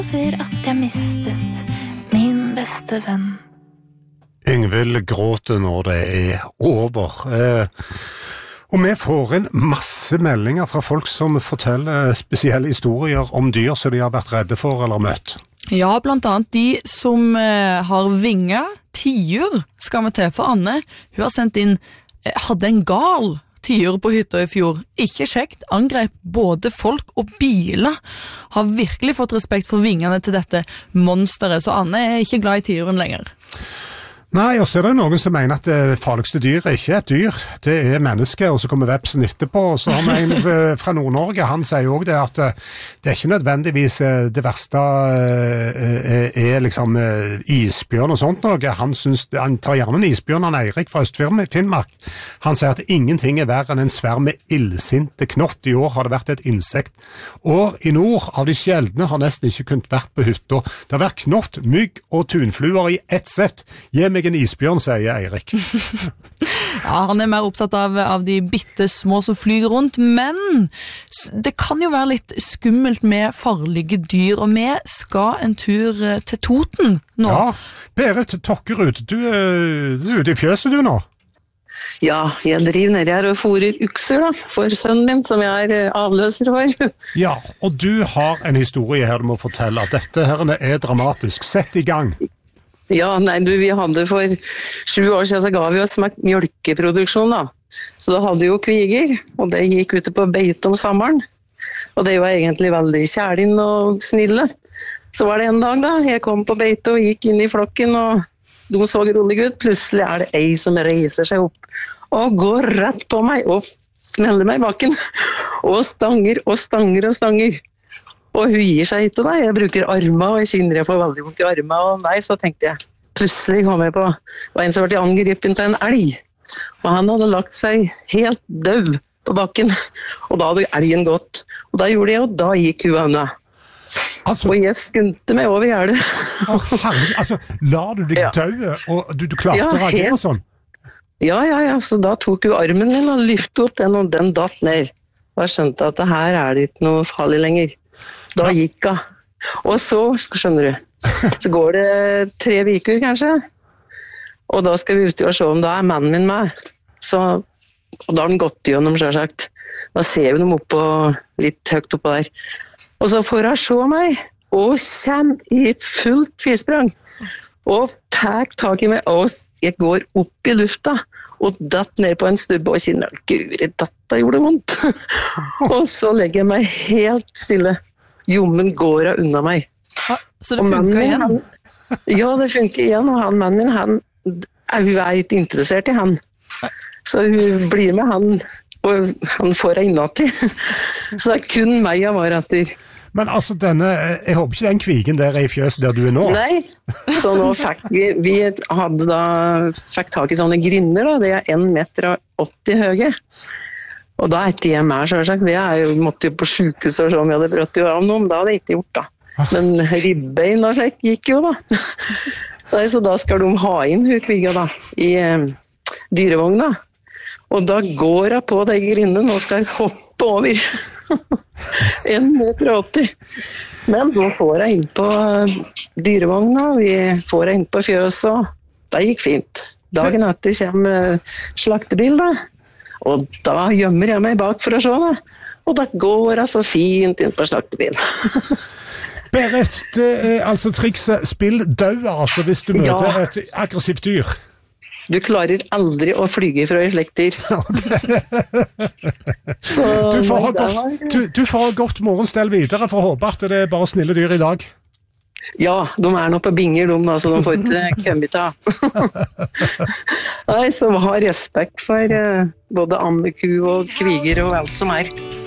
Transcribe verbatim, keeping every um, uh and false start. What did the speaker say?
For at jeg mistet min beste venn. Yngvild gråter når det er over. Eh, og vi får inn masse meldinger fra folk som forteller spesielle historier om dyr som de har vært redde for eller møtt. Ja, blant annet de som eh, har vinger, tiur skal vi til for Anne. Hun har sendt inn, eh, hadde en gal tiur på hytta i fjor. Ikke kjekt, angrep både folk og biler. Har virkelig fått respekt for vingene til dette monsteret, så Anne er ikke glad i tiuren lenger. Nei, og så er det noen som mener at det farligste dyr er ikke et dyr, det er mennesker, og så kommer vepsen etterpå, og så har vi en fra Nord-Norge, han sier jo også det at det er ikke nødvendigvis det verste er liksom isbjørn og sånt noe. Han, synes, han tar gjerne en isbjørn, han Eirik fra Øst-Finnmark. Han sier at ingenting er verre enn en svær med illsinte knott. I år har det vært et insekt. År i nord av de sjeldne har nesten ikke kunnet vært på hytta. Det har vært knott, mygg og tunfluer i ett sett. Gi meg en isbjørn, sier Eirik. Ja, han er mer opptatt av, av de bitte små som flyger rundt, men det kan jo være litt skummelt med farlige dyr, og vi skal en tur til Toten nå. Ja, Berit Tokkerud, du, du er ute i fjøset du nå? Ja, jeg driver nede her og fôrer ukser da, for sønnen min, som jeg er avløser for. Ja, og du har en historie her du må fortelle, at dette her er dramatisk. Sett i gang. Ja, nei, du, vi hadde for sju år siden så ga vi oss mjølkeproduksjon da. Så da hadde vi jo kviger, og det gikk ute på beite om sommeren. Og det var egentlig veldig kjærlig og snille. Så var det en dag da, jeg kom på beite og gikk inn i flokken, og de så rolig ut. Plutselig er det ei som reiser seg opp, og går rett på meg, og smeller meg i bakken. Og stanger, og stanger, og stanger. Og hun gir seg ikke da, jeg bruker armene, og jeg kjenner jeg får veldig vondt i armene, og nei, så tenkte jeg, plutselig kom jeg på, det var en som ble angrepet til en elg, og han hadde lagt seg helt døv på bakken, og da hadde elgen gått, og da gjorde jeg, og da gikk hun unna. Altså, og jeg skunte meg over gjerdet. Å herregud, altså, la du deg ja. døve, og du, du klarte ja, å reagere helt... sånn? Ja, ja, ja, så da tok hun armen min og lyftet opp den, og den datt ned. Og jeg skjønte at det her er det ikke noe farlig lenger. Da gikk jeg. Og så, skjønner du, så går det tre uker kanskje, og da skal vi ut og se om da er mannen min med. Så, og da har den gått gjennom, selvsagt. Da ser vi dem oppå, litt høyt oppå der. Og så får han se meg, og kommer i et fullt firsprang, og tar tak i meg, og jeg går opp i lufta, og datt ned på en stubbe, og kjenner, gud, dette gjorde vondt. Og så legger jeg meg helt stille. Jommen går av unna meg. Ja, så det funker igjen? Han, ja, det funker igjen, og han, mannen min, han er jo ikke interessert i han. Så hun blir med han, og han får en natt i. Så det er kun meg jeg var etter. Men altså denne, jeg håper ikke den kvigen der er i fjøs der du er nå? Nei, så nå fikk vi, vi hadde da, fikk tak i sånne grinder da, det er en meter og åtti høye. Og da er ikke jeg med, selvsagt. Vi er jo, måtte jo på sykehus og sånn, vi hadde brøtt jo av noe, men da hadde jeg ikke gjort da. Men ribbein og slik gikk jo da. Nei, så da skal de ha inn hun kviga da, i eh, dyrevogna. Og da går jeg på de grindene og skal hoppe over. en meter og åtti. Men da får jeg inn på dyrevogna, vi får jeg inn på fjøset, og det gikk fint. Dagen etter kommer slaktebil da. Og da gjemmer jeg meg bak for å se det. Og da går jeg så fint inn på slaktebil. Berit, altså trikset spill død, altså hvis du møter ja. et aggressivt dyr. Du klarer aldri å flyge fra et slikt dyr. så, du, får ha godt, du, du får ha godt morgenstell videre for å håpe at det er bare snille dyr i dag. Ja, de er nå på binger, de, da, så de får ikke kommet av. Nei, så ha respekt for uh, både ammeku og kviger og alt som er.